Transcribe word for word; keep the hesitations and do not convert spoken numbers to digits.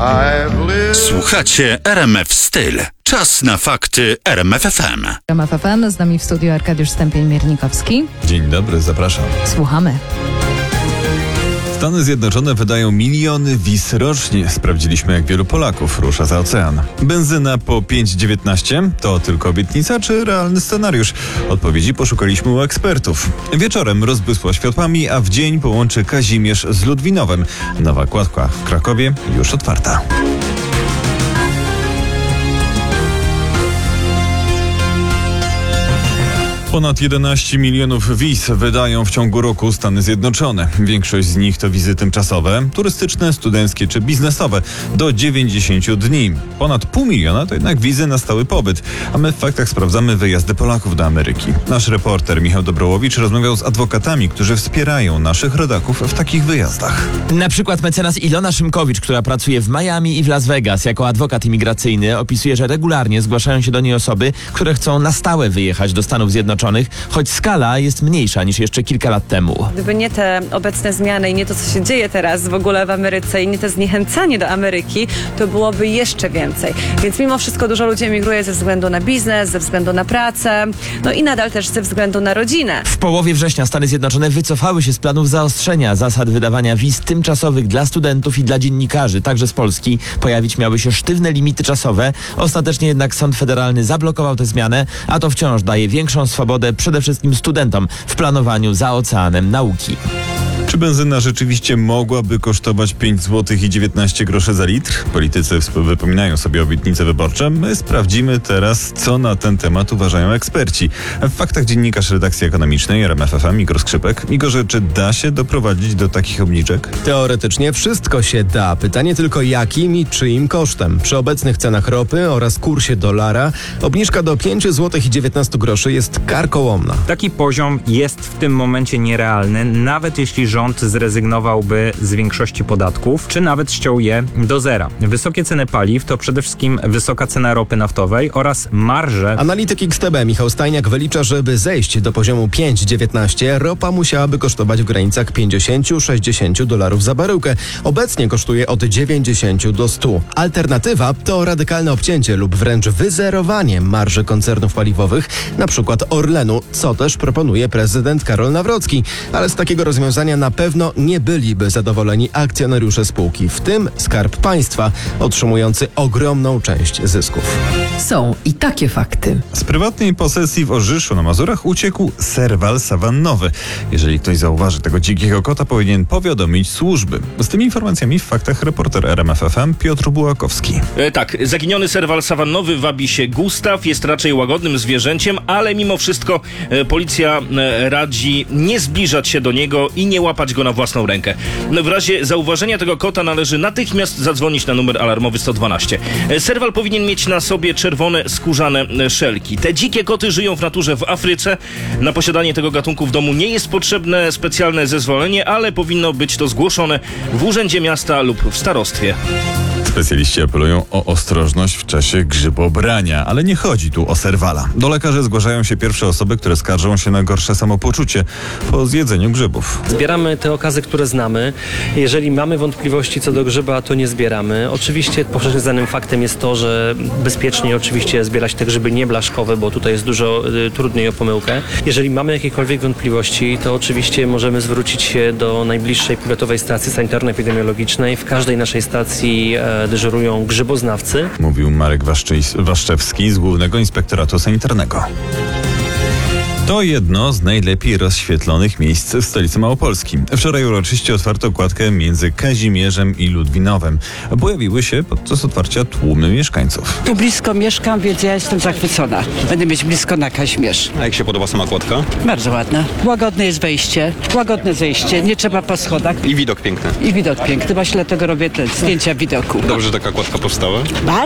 Słuchacie R M F Styl. Czas na fakty R M F F M. R M F F M, z nami w studiu Arkadiusz Stępień-Miernikowski. Dzień dobry, zapraszam. Słuchamy. Stany Zjednoczone wydają miliony wiz rocznie. Sprawdziliśmy, jak wielu Polaków rusza za ocean. Benzyna po pięć dziewiętnaście to tylko obietnica czy realny scenariusz? Odpowiedzi poszukaliśmy u ekspertów. Wieczorem rozbłysła światłami, a w dzień połączy Kazimierz z Ludwinowem. Nowa kładka w Krakowie już otwarta. Ponad jedenaście milionów wiz wydają w ciągu roku Stany Zjednoczone. Większość z nich to wizy tymczasowe, turystyczne, studenckie czy biznesowe do dziewięćdziesięciu dni. Ponad pół miliona to jednak wizy na stały pobyt, a my w faktach sprawdzamy wyjazdy Polaków do Ameryki. Nasz reporter Michał Dobrołowicz rozmawiał z adwokatami, którzy wspierają naszych rodaków w takich wyjazdach. Na przykład mecenas Ilona Szymkowicz, która pracuje w Miami i w Las Vegas jako adwokat imigracyjny, opisuje, że regularnie zgłaszają się do niej osoby, które chcą na stałe wyjechać do Stanów Zjednoczonych, choć skala jest mniejsza niż jeszcze kilka lat temu. Gdyby nie te obecne zmiany i nie to, co się dzieje teraz w ogóle w Ameryce i nie to zniechęcanie do Ameryki, to byłoby jeszcze więcej. Więc mimo wszystko dużo ludzi emigruje ze względu na biznes, ze względu na pracę, no i nadal też ze względu na rodzinę. W połowie września Stany Zjednoczone wycofały się z planów zaostrzenia zasad wydawania wiz tymczasowych dla studentów i dla dziennikarzy, także z Polski. Pojawić miały się sztywne limity czasowe. Ostatecznie jednak sąd federalny zablokował tę zmianę, a to wciąż daje większą swobodę przede wszystkim studentom w planowaniu za oceanem nauki. Czy benzyna rzeczywiście mogłaby kosztować pięć złotych i dziewiętnaście groszy za litr? Politycy wypominają sobie obietnice wyborcze. My sprawdzimy teraz, co na ten temat uważają eksperci. W faktach dziennikarz redakcji ekonomicznej R M F F M Igor Skrzypek. Igorze, czy da się doprowadzić do takich obniżek? Teoretycznie wszystko się da. Pytanie tylko jakim i czyim kosztem. Przy obecnych cenach ropy oraz kursie dolara obniżka do pięć złotych i dziewiętnaście groszy jest karkołomna. Taki poziom jest w tym momencie nierealny, nawet jeśli rząd zrezygnowałby z większości podatków, czy nawet ściął je do zera. Wysokie ceny paliw to przede wszystkim wysoka cena ropy naftowej oraz marże. Analityk X T B Michał Stajniak wylicza, żeby zejść do poziomu pięć dziewiętnaście, ropa musiałaby kosztować w granicach pięćdziesiąt do sześćdziesięciu dolarów za baryłkę. Obecnie kosztuje od dziewięćdziesięciu do stu. Alternatywa to radykalne obcięcie lub wręcz wyzerowanie marży koncernów paliwowych, na przykład Orlenu, co też proponuje prezydent Karol Nawrocki. Ale z takiego rozwiązania na pewno nie byliby zadowoleni akcjonariusze spółki, w tym Skarb Państwa, otrzymujący ogromną część zysków. Są i takie fakty. Z prywatnej posesji w Orzyszu na Mazurach uciekł serwal sawannowy. Jeżeli ktoś zauważy tego dzikiego kota, powinien powiadomić służby. Z tymi informacjami w faktach reporter R M F F M Piotr Bułakowski. E, tak, zaginiony serwal sawannowy wabi się Gustaw, jest raczej łagodnym zwierzęciem, ale mimo wszystko e, policja e, radzi nie zbliżać się do niego i nie łapać go na własną rękę. W razie zauważenia tego kota należy natychmiast zadzwonić na numer alarmowy sto dwanaście. Serwal powinien mieć na sobie czerwone skórzane szelki. Te dzikie koty żyją w naturze w Afryce. Na posiadanie tego gatunku w domu nie jest potrzebne specjalne zezwolenie, ale powinno być to zgłoszone w urzędzie miasta lub w starostwie. Specjaliści apelują o ostrożność w czasie grzybobrania, ale nie chodzi tu o serwala. Do lekarzy zgłaszają się pierwsze osoby, które skarżą się na gorsze samopoczucie po zjedzeniu grzybów. Zbieramy te okazy, które znamy. Jeżeli mamy wątpliwości co do grzyba, to nie zbieramy. Oczywiście powszechnie znanym faktem jest to, że bezpiecznie oczywiście zbierać te grzyby nieblaszkowe, bo tutaj jest dużo y, trudniej o pomyłkę. Jeżeli mamy jakiekolwiek wątpliwości, to oczywiście możemy zwrócić się do najbliższej powiatowej stacji sanitarno-epidemiologicznej. W każdej naszej stacji e, dyżurują grzyboznawcy. Mówił Marek Waszczy- Waszczewski z Głównego Inspektoratu Sanitarnego. To jedno z najlepiej rozświetlonych miejsc w stolicy Małopolski. Wczoraj uroczyście otwarto kładkę między Kazimierzem i Ludwinowem. Pojawiły się podczas otwarcia tłumy mieszkańców. Tu blisko mieszkam, więc ja jestem zachwycona. Będę mieć blisko na Kazimierz. A jak się podoba sama kładka? Bardzo ładna. Łagodne jest wejście, łagodne zejście, nie trzeba po schodach. I widok piękny. I widok piękny. Właśnie dlatego robię te zdjęcia widoku. Dobrze, że taka kładka powstała?